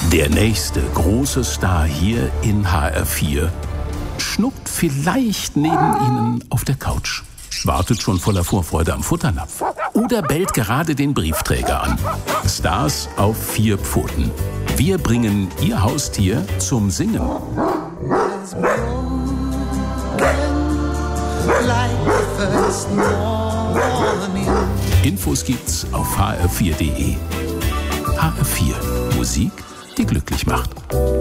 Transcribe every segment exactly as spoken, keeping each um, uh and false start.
Der nächste große Star hier in H R vier schnuckt vielleicht neben Ihnen auf der Couch, wartet schon voller Vorfreude am Futternapf oder bellt gerade den Briefträger an. Stars auf vier Pfoten. Wir bringen Ihr Haustier zum Singen. Infos gibt's auf h r vier punkt d e. H R vier. Musik, die glücklich macht.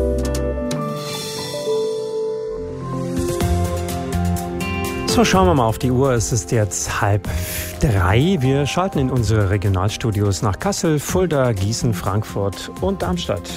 So, schauen wir mal auf die Uhr. Es ist jetzt halb drei. Wir schalten in unsere Regionalstudios nach Kassel, Fulda, Gießen, Frankfurt und Darmstadt.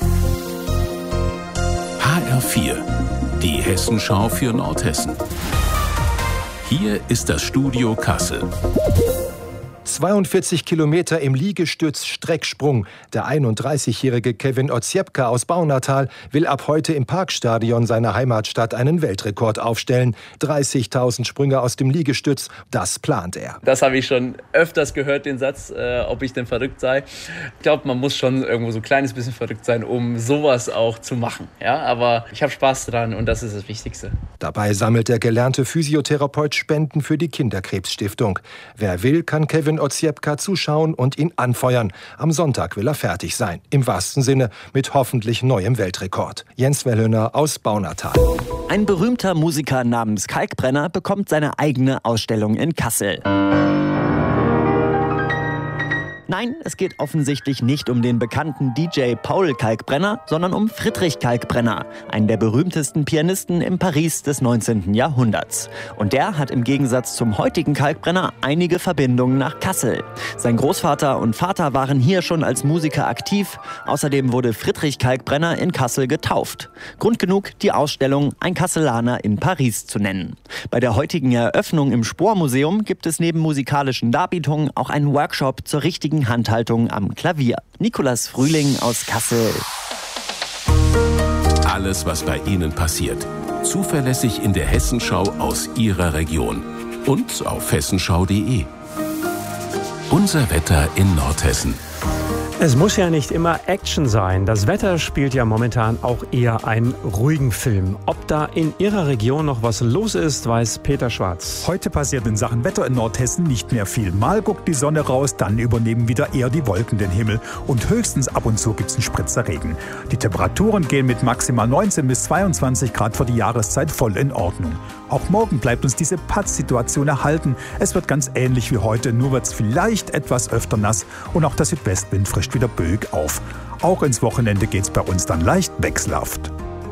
H R vier. Die Hessenschau für Nordhessen. Hier ist das Studio Kassel. zweiundvierzig Kilometer im Liegestütz-Strecksprung. Der einunddreißigjährige Kevin Oziepka aus Baunatal will ab heute im Parkstadion seiner Heimatstadt einen Weltrekord aufstellen. dreißigtausend Sprünge aus dem Liegestütz, das plant er. Das habe ich schon öfters gehört, den Satz, äh, ob ich denn verrückt sei. Ich glaube, man muss schon irgendwo so ein kleines bisschen verrückt sein, um sowas auch zu machen. Ja, aber ich habe Spaß dran und das ist das Wichtigste. Dabei sammelt der gelernte Physiotherapeut Spenden für die Kinderkrebsstiftung. Wer will, kann Kevin Oziepka zuschauen und ihn anfeuern. Am Sonntag will er fertig sein. Im wahrsten Sinne mit hoffentlich neuem Weltrekord. Jens Wellhöner aus Baunatal. Ein berühmter Musiker namens Kalkbrenner bekommt seine eigene Ausstellung in Kassel. Nein, es geht offensichtlich nicht um den bekannten D J Paul Kalkbrenner, sondern um Friedrich Kalkbrenner, einen der berühmtesten Pianisten im Paris des neunzehnten Jahrhunderts. Und der hat im Gegensatz zum heutigen Kalkbrenner einige Verbindungen nach Kassel. Sein Großvater und Vater waren hier schon als Musiker aktiv. Außerdem wurde Friedrich Kalkbrenner in Kassel getauft. Grund genug, die Ausstellung Ein Kasselaner in Paris zu nennen. Bei der heutigen Eröffnung im Spohr-Museum gibt es neben musikalischen Darbietungen auch einen Workshop zur richtigen Handhaltung am Klavier. Nicolas Frühling aus Kassel. Alles, was bei Ihnen passiert, zuverlässig in der Hessenschau aus Ihrer Region und auf hessenschau punkt d e. Unser Wetter in Nordhessen. Es muss ja nicht immer Action sein. Das Wetter spielt ja momentan auch eher einen ruhigen Film. Ob da in Ihrer Region noch was los ist, weiß Peter Schwarz. Heute passiert in Sachen Wetter in Nordhessen nicht mehr viel. Mal guckt die Sonne raus, dann übernehmen wieder eher die Wolken den Himmel. Und höchstens ab und zu gibt's einen Spritzer Regen. Die Temperaturen gehen mit maximal neunzehn bis zweiundzwanzig Grad für die Jahreszeit voll in Ordnung. Auch morgen bleibt uns diese Pattsituation erhalten. Es wird ganz ähnlich wie heute, nur wird's vielleicht etwas öfter nass und auch der Südwestwind frischt wieder böig auf. Auch ins Wochenende geht's bei uns dann leicht wechselhaft.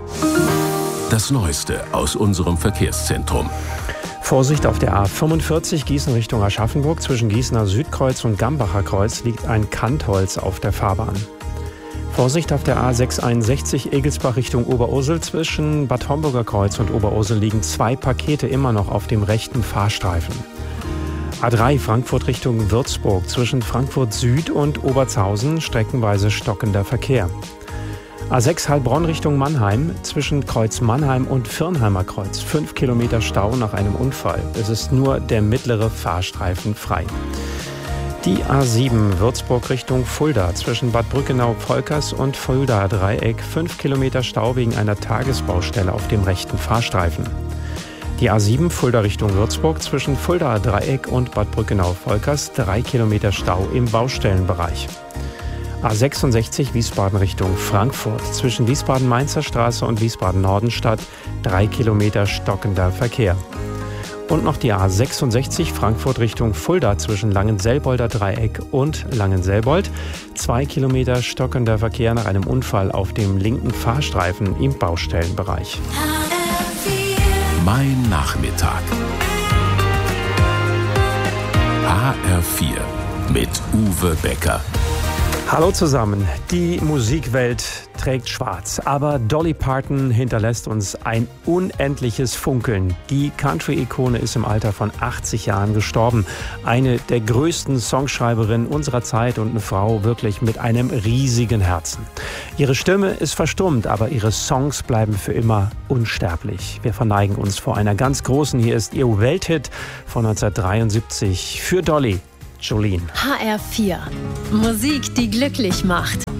Das Neueste aus unserem Verkehrszentrum. Vorsicht auf der A fünfundvierzig Gießen Richtung Aschaffenburg. Zwischen Gießener Südkreuz und Gambacher Kreuz liegt ein Kantholz auf der Fahrbahn. Vorsicht auf der A sechshunderteinundsechzig Egelsbach Richtung Oberursel. Zwischen Bad Homburger Kreuz und Oberursel liegen zwei Pakete immer noch auf dem rechten Fahrstreifen. A drei Frankfurt Richtung Würzburg. Zwischen Frankfurt Süd und Obertshausen streckenweise stockender Verkehr. A sechs Heilbronn Richtung Mannheim. Zwischen Kreuz Mannheim und Firnheimer Kreuz. Fünf Kilometer Stau nach einem Unfall. Es ist nur der mittlere Fahrstreifen frei. Die A sieben Würzburg Richtung Fulda. Zwischen Bad Brückenau-Volkers und Fulda Dreieck. Fünf Kilometer Stau wegen einer Tagesbaustelle auf dem rechten Fahrstreifen. Die A sieben Fulda Richtung Würzburg. Zwischen Fulda Dreieck und Bad Brückenau-Volkers. Drei Kilometer Stau im Baustellenbereich. A sechsundsechzig Wiesbaden Richtung Frankfurt. Zwischen Wiesbaden-Mainzer Straße und Wiesbaden-Nordenstadt. Drei Kilometer stockender Verkehr. Und noch die A sechsundsechzig Frankfurt Richtung Fulda zwischen Langenselbolder Dreieck und Langenselbold. Zwei Kilometer stockender Verkehr nach einem Unfall auf dem linken Fahrstreifen im Baustellenbereich. Mein Nachmittag. H R vier mit Uwe Becker. Hallo zusammen. Die Musikwelt trägt schwarz, aber Dolly Parton hinterlässt uns ein unendliches Funkeln. Die Country-Ikone ist im Alter von achtzig Jahren gestorben. Eine der größten Songschreiberinnen unserer Zeit und eine Frau wirklich mit einem riesigen Herzen. Ihre Stimme ist verstummt, aber ihre Songs bleiben für immer unsterblich. Wir verneigen uns vor einer ganz großen. Hier ist ihr Welthit von neunzehnhundertdreiundsiebzig für Dolly. Jolene. H R vier. Musik, die glücklich macht.